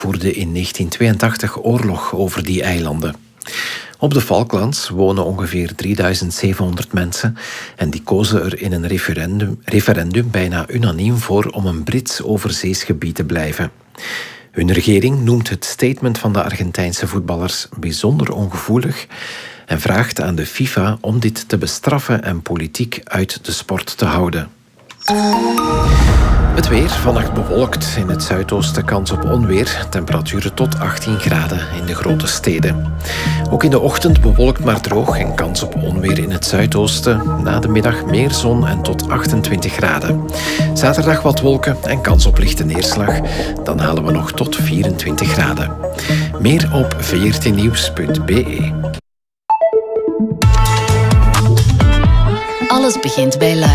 voerde in 1982 oorlog over die eilanden. Op de Falklands wonen ongeveer 3700 mensen en die kozen er in een referendum bijna unaniem voor om een Brits overzees gebied te blijven. Hun regering noemt het statement van de Argentijnse voetballers bijzonder ongevoelig en vraagt aan de FIFA om dit te bestraffen en politiek uit de sport te houden. Het weer, vannacht bewolkt. In het zuidoosten kans op onweer. Temperaturen tot 18 graden in de grote steden. Ook in de ochtend bewolkt maar droog en kans op onweer in het zuidoosten. Na de middag meer zon en tot 28 graden. Zaterdag wat wolken en kans op lichte neerslag. Dan halen we nog tot 24 graden. Meer op vrtnieuws.be. Alles begint bij Luik.